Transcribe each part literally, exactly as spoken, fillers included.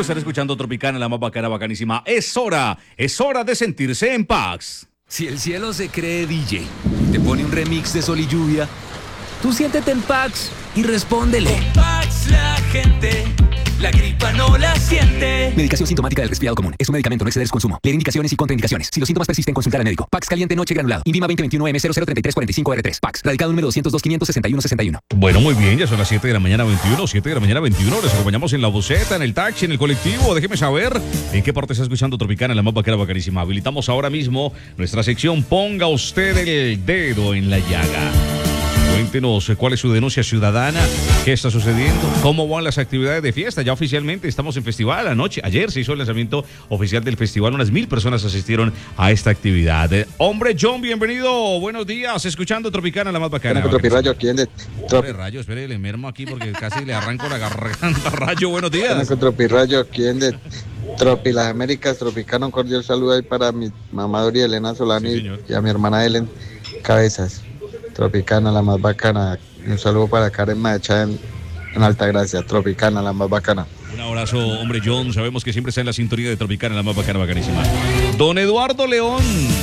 estar escuchando Tropicana, la más bacana, bacanísima. Es hora, es hora de sentirse en paz. Si el cielo se cree D J, te pone un remix de Sol y Lluvia, tú siéntete en Pax y respóndele. En Pax la gente, la gripa no la siente. Medicación sintomática del resfriado común. Es un medicamento, no exceder su consumo. Leer indicaciones y contraindicaciones. Si los síntomas persisten, consultar al médico. Pax caliente noche granulado. Invima veinte veintiuno M cero cero treinta y tres cuarenta y cinco R tres. Pax. Radicado número doscientos dos quinientos sesenta y uno sesenta y uno. Bueno, muy bien, ya son las siete de la mañana veintiuno, siete de la mañana veintiuno. Les acompañamos en la buseta, en el taxi, en el colectivo. Déjeme saber en qué parte está escuchando Tropicana, la más bacana, bacanísima. Habilitamos ahora mismo nuestra sección Ponga usted el dedo en la llaga. Cuéntenos cuál es su denuncia ciudadana, qué está sucediendo, cómo van las actividades de fiesta. Ya oficialmente estamos en festival. Anoche, ayer se hizo el lanzamiento oficial del festival. Unas mil personas asistieron a esta actividad. Eh, hombre John, bienvenido. Buenos días. Escuchando Tropicana, la más bacana. Bueno, Tropirayo, ¿quién de Trop... Hombre, Rayo, espere, le mermo aquí porque casi le arranco la garganta. Rayo, buenos días. Bueno, Tropirayo, ¿quién de Tropi las Américas? Tropicana, un cordial saludo ahí para mi mamá Doria Elena Solano sí, y a mi hermana Helen Cabezas. Tropicana, la más bacana. Un saludo para Karen Macha en, en Altagracia. Tropicana, la más bacana. Un abrazo, hombre John. Sabemos que siempre está en la sintonía de Tropicana, la más bacana, bacanísima. Don Eduardo León.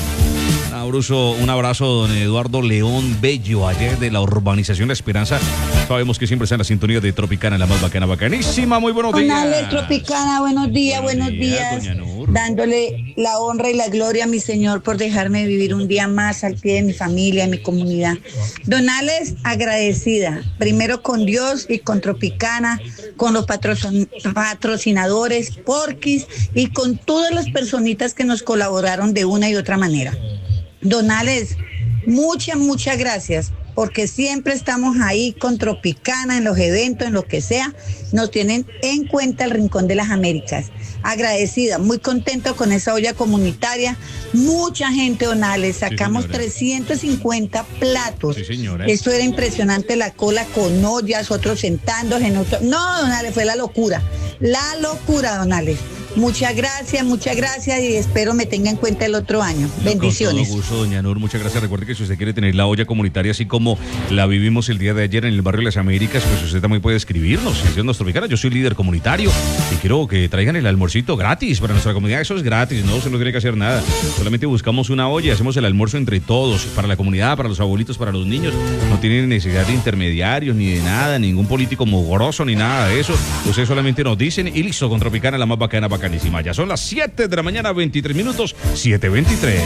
Un abrazo, un abrazo, don Eduardo León Bello, ayer de la urbanización La Esperanza. Sabemos que siempre está en la sintonía de Tropicana, la más bacana, bacanísima. Muy buenos días. Canal Tropicana, buenos días, buenos, buenos días. días. Dándole la honra y la gloria a mi Señor por dejarme vivir un día más al pie de mi familia, mi comunidad. Donales, agradecida, primero con Dios y con Tropicana, con los patrocin- patrocinadores, Porquis y con todas las personitas que nos colaboraron de una y otra manera. Donales, muchas, muchas gracias, porque siempre estamos ahí con Tropicana en los eventos, en lo que sea, nos tienen en cuenta el Rincón de las Américas. Agradecida, muy contento con esa olla comunitaria, mucha gente, Donales, sacamos sí, trescientos cincuenta platos. Sí, eso era impresionante, la cola con ollas, otros sentándose en otro. No, Donales, fue la locura, la locura, Donales. Muchas gracias, muchas gracias y espero me tenga en cuenta el otro año. No, bendiciones. Con todo gusto, doña Nur, muchas gracias. Recuerde que si usted quiere tener la olla comunitaria así como la vivimos el día de ayer en el barrio de las Américas, pues usted también puede escribirnos. Si es nuestro Tropicana, yo soy líder comunitario y quiero que traigan el almuercito gratis para nuestra comunidad. Eso es gratis, no se no tiene que hacer nada. Solamente buscamos una olla y hacemos el almuerzo entre todos, para la comunidad, para los abuelitos, para los niños. No tienen necesidad de intermediarios ni de nada, ningún político mugroso ni nada de eso. Ustedes solamente nos dicen y listo, con Tropicana, la más bacana, bacanísima. Ya son las siete de la mañana, veintitrés minutos, siete veintitrés.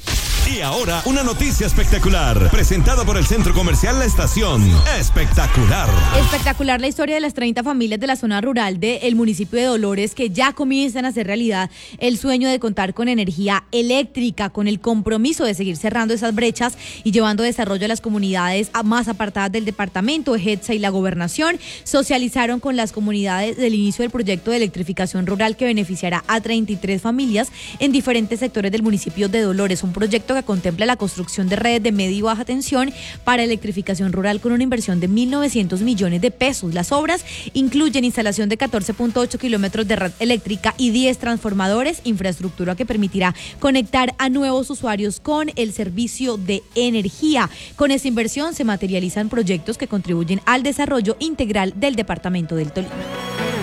Y ahora, una noticia espectacular, presentada por el Centro Comercial La Estación. Espectacular. Espectacular la historia de las treinta familias de la zona rural del municipio de Dolores que ya comienzan a hacer realidad el sueño de contar con energía eléctrica, con el compromiso de seguir cerrando esas brechas y llevando desarrollo a las comunidades más apartadas del departamento. EGETSA y la gobernación socializaron con las comunidades del inicio del proyecto de electrificación rural que beneficiará a treinta y tres familias en diferentes sectores del municipio de Dolores. Un proyecto que contempla la construcción de redes de media y baja tensión para electrificación rural con una inversión de mil novecientos millones de pesos. Las obras incluyen instalación de catorce punto ocho kilómetros de red eléctrica y diez transformadores, infraestructura que permitirá conectar a nuevos usuarios con el servicio de energía. Con esta inversión se materializan proyectos que contribuyen al desarrollo integral del departamento del Tolima.